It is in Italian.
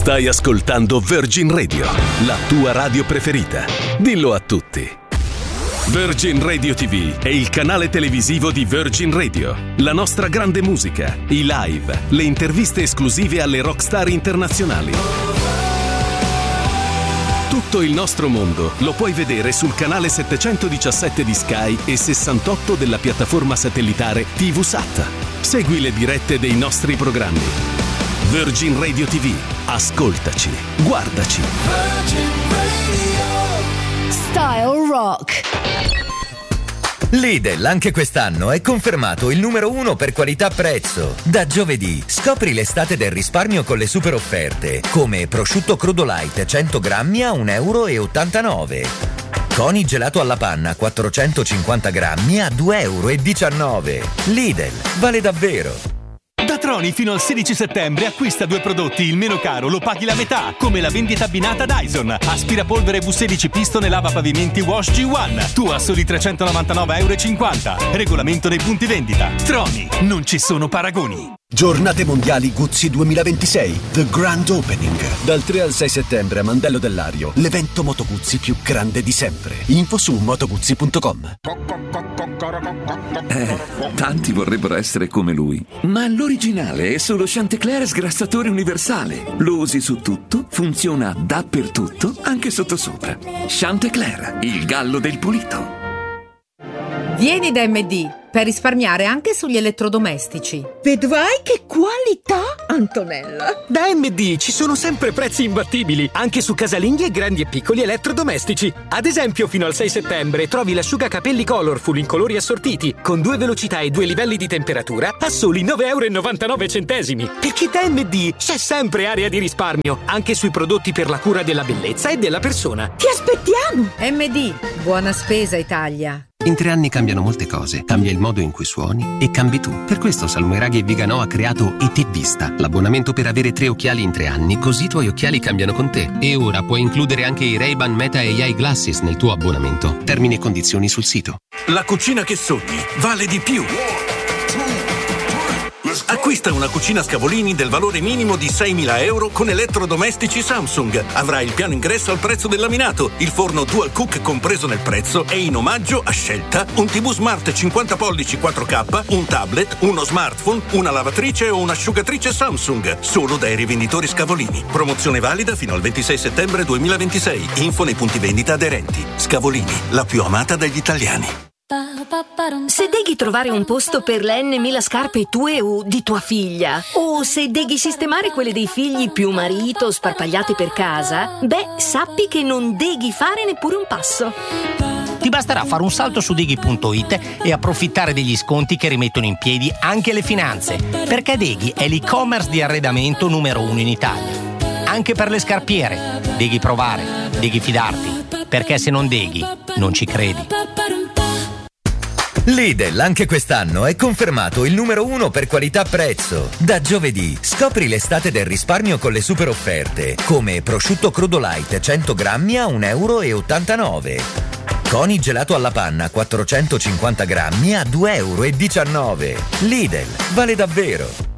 Stai ascoltando Virgin Radio, la tua radio preferita. Dillo a tutti. Virgin Radio TV è il canale televisivo di Virgin Radio. La nostra grande musica, i live, le interviste esclusive alle rockstar internazionali. Tutto il nostro mondo lo puoi vedere sul canale 717 di Sky e 68 della piattaforma satellitare TVSAT. Segui le dirette dei nostri programmi. Virgin Radio TV. Ascoltaci. Guardaci. Virgin Radio. Style Rock. Lidl anche quest'anno è confermato il numero 1 per qualità-prezzo. Da giovedì scopri l'estate del risparmio con le super offerte, come prosciutto crudo light 100 grammi a €1,89 €. Coni gelato alla panna 450 grammi a €2,19 €. Lidl, vale davvero! Da Troni fino al 16 settembre acquista 2 prodotti, il meno caro lo paghi la metà, come la vendita abbinata Dyson, aspirapolvere V16 Piston e lava pavimenti Wash G1, tu a soli €399,50 €. Regolamento nei punti vendita. Troni, non ci sono paragoni. Giornate mondiali Guzzi 2026, The Grand Opening. Dal 3 al 6 settembre a Mandello del Lario, l'evento Moto Guzzi più grande di sempre. Info su motoguzzi.com. Tanti vorrebbero essere come lui, ma l'originale è solo Chantecler sgrassatore universale. Lo usi su tutto, funziona dappertutto, anche sottosopra. Chantecler, il gallo del pulito. Vieni da MD per risparmiare anche sugli elettrodomestici. Vedrai che qualità, Antonella! Da MD ci sono sempre prezzi imbattibili, anche su casalinghi e grandi e piccoli elettrodomestici. Ad esempio, fino al 6 settembre trovi l'asciugacapelli Colorful in colori assortiti, con 2 velocità e 2 livelli di temperatura, a soli €9,99 €. Perché da MD c'è sempre area di risparmio, anche sui prodotti per la cura della bellezza e della persona. Ti aspettiamo! MD, buona spesa Italia. In 3 anni cambiano molte cose, cambia il modo in cui suoni e cambi tu. Per questo Salmoiraghi e Viganò ha creato ET Vista, l'abbonamento per avere 3 occhiali in 3 anni, così i tuoi occhiali cambiano con te. E ora puoi includere anche i Ray-Ban Meta AI Glasses nel tuo abbonamento. Termini e condizioni sul sito. La cucina che sogni vale di più. Acquista una cucina Scavolini del valore minimo di €6.000 con elettrodomestici Samsung. Avrai il piano ingresso al prezzo del laminato, il forno Dual Cook compreso nel prezzo e in omaggio a scelta un TV Smart 50 pollici 4K, un tablet, uno smartphone, una lavatrice o un'asciugatrice Samsung. Solo dai rivenditori Scavolini. Promozione valida fino al 26 settembre 2026. Info nei punti vendita aderenti. Scavolini, la più amata dagli italiani. Se devi trovare un posto per le N.000 scarpe tue o di tua figlia, o se devi sistemare quelle dei figli più marito sparpagliate per casa, beh, sappi che non devi fare neppure un passo. Ti basterà fare un salto su Deghi.it e approfittare degli sconti che rimettono in piedi anche le finanze, perché Deghi è l'e-commerce di arredamento numero 1 in Italia. Anche per le scarpiere, devi provare, devi fidarti, perché se non Deghi, non ci credi. Lidl anche quest'anno è confermato il numero 1 per qualità-prezzo. Da giovedì scopri l'estate del risparmio con le super offerte, come prosciutto crudo light 100 grammi a €1,89 €. Coni gelato alla panna 450 grammi a €2,19 €. Lidl, vale davvero!